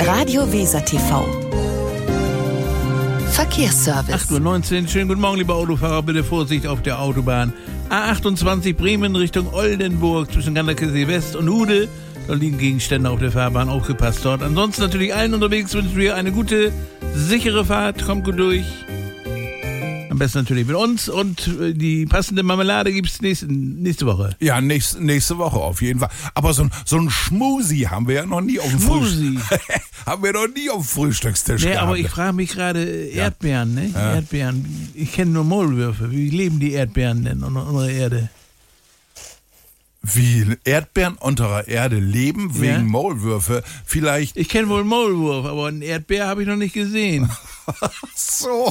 Radio Weser TV. Verkehrsservice. 8:19 Uhr. Schönen guten Morgen, liebe Autofahrer. Bitte Vorsicht auf der Autobahn. A28 Bremen Richtung Oldenburg zwischen Ganderkesee West und Hude. Da liegen Gegenstände auf der Fahrbahn. Aufgepasst dort. Ansonsten natürlich allen unterwegs wünschen wir eine gute, sichere Fahrt. Kommt gut durch. Am besten natürlich mit uns. Und die passende Marmelade gibt es nächste Woche. Ja, nächste Woche auf jeden Fall. Aber so ein Schmusi haben wir ja noch nie auf dem haben wir noch nie auf dem Frühstückstisch gehabt. Aber ich frage mich gerade, Erdbeeren, ne? Ja. Erdbeeren. Ich kenne nur Maulwürfe. Wie leben die Erdbeeren denn unter der Erde? Wie Erdbeeren unter der Erde leben wegen Maulwürfe? Vielleicht. Ich kenne wohl einen Maulwurf, aber einen Erdbeer habe ich noch nicht gesehen. So.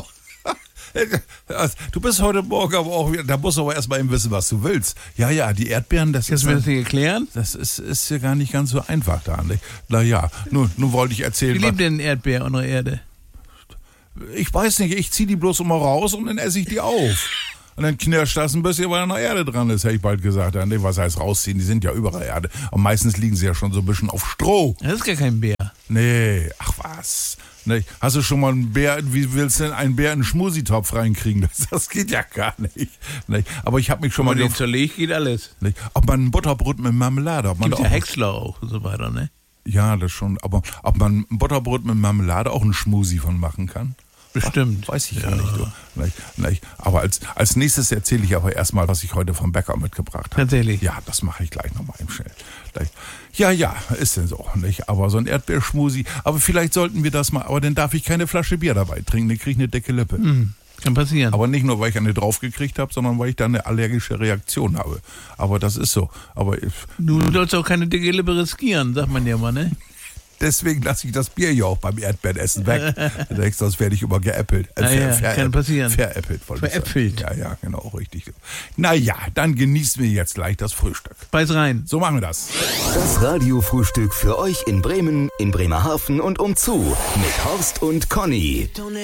Du bist heute Morgen aber auch wieder, da musst du aber erstmal eben wissen, was du willst. Ja, die Erdbeeren, das Kannst du mir das nicht erklären? Das ist ja gar nicht ganz so einfach da. Naja, nun wollte ich erzählen. Wie lebt denn ein Erdbeer unter der Erde? Ich weiß nicht, ich ziehe die bloß immer raus und dann esse ich die auf. Und dann knirscht das ein bisschen, weil da noch Erde dran ist, hätte ich bald gesagt. Was heißt rausziehen? Die sind ja überall Erde. Und meistens liegen sie ja schon so ein bisschen auf Stroh. Das ist gar kein Bär. Nee, ach was. Nee, hast du schon mal einen Bär, wie willst du denn einen Bär in einen Schmusitopf reinkriegen? Das geht ja gar nicht. Nee, aber ich habe mich schon mal... den zerlegt geht alles. Nee, ob man ein Butterbrot mit Marmelade... Gibt ja Häcksler auch und so weiter, ne? Ja, das schon. Aber ob man ein Butterbrot mit Marmelade auch einen Schmusi von machen kann? Bestimmt. Weiß ich gar nicht. Du. Aber als nächstes erzähle ich aber erstmal, was ich heute vom Bäcker mitgebracht habe. Tatsächlich? Ja, das mache ich gleich nochmal im Schnell. Ja, ist denn so. Nicht? Aber so ein Erdbeerschmusi. Aber vielleicht sollten wir das mal. Aber dann darf ich keine Flasche Bier dabei trinken. Dann kriege ich eine dicke Lippe. Kann passieren. Aber nicht nur, weil ich eine draufgekriegt habe, sondern weil ich da eine allergische Reaktion habe. Aber das ist so. Aber du sollst auch keine dicke Lippe riskieren, sagt man ja mal, ne? Deswegen lasse ich das Bier ja auch beim Erdbeeressen weg. Sonst werde ich immer geäppelt. Kann passieren. Veräppelt. Veräppelt. Ja, genau, richtig. Naja, dann genießen wir jetzt gleich das Frühstück. Beiß rein. So machen wir das. Das Radiofrühstück für euch in Bremen, in Bremerhaven und umzu mit Horst und Conny.